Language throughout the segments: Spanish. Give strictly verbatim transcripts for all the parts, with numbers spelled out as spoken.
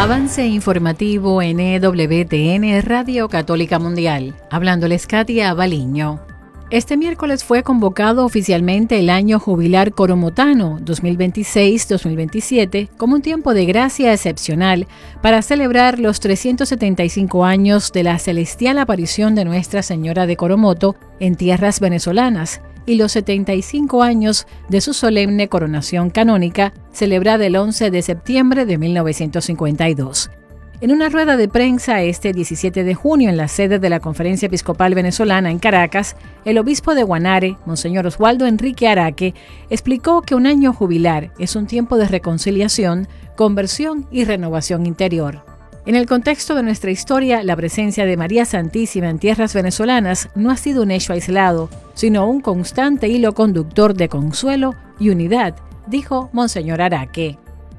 Avance informativo en E W T N Radio Católica Mundial. Hablándoles Katia Baliño. Este miércoles fue convocado oficialmente el año jubilar coromotano dos mil veintiséis dos mil veintisiete como un tiempo de gracia excepcional para celebrar los trescientos setenta y cinco años de la celestial aparición de Nuestra Señora de Coromoto en tierras venezolanas y los setenta y cinco años de su solemne coronación canónica, celebrada el once de septiembre de mil novecientos cincuenta y dos. En una rueda de prensa este diecisiete de junio en la sede de la Conferencia Episcopal Venezolana en Caracas, el obispo de Guanare, Monseñor Oswaldo Enrique Araque, explicó que un año jubilar es un tiempo de reconciliación, conversión y renovación interior. En el contexto de nuestra historia, la presencia de María Santísima en tierras venezolanas no ha sido un hecho aislado, sino un constante hilo conductor de consuelo y unidad, dijo Monseñor Araque.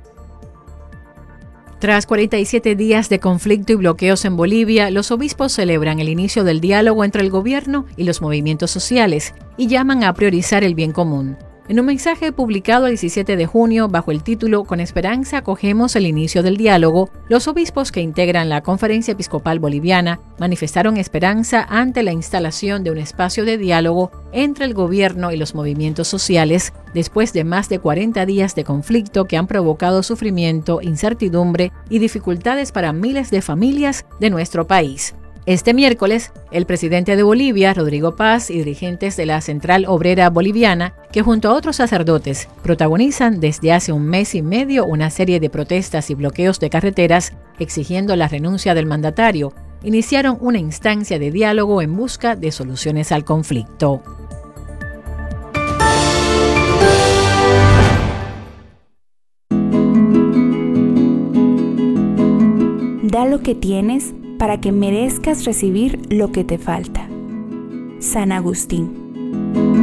Tras cuarenta y siete días de conflicto y bloqueos en Bolivia, los obispos celebran el inicio del diálogo entre el gobierno y los movimientos sociales y llaman a priorizar el bien común. En un mensaje publicado el diecisiete de junio bajo el título Con esperanza acogemos el inicio del diálogo, los obispos que integran la Conferencia Episcopal Boliviana manifestaron esperanza ante la instalación de un espacio de diálogo entre el gobierno y los movimientos sociales después de más de cuarenta días de conflicto que han provocado sufrimiento, incertidumbre y dificultades para miles de familias de nuestro país. Este miércoles, el presidente de Bolivia, Rodrigo Paz, y dirigentes de la Central Obrera Boliviana, que junto a otros sacerdotes protagonizan desde hace un mes y medio una serie de protestas y bloqueos de carreteras exigiendo la renuncia del mandatario, iniciaron una instancia de diálogo en busca de soluciones al conflicto. Da lo que tienes para que merezcas recibir lo que te falta. San Agustín.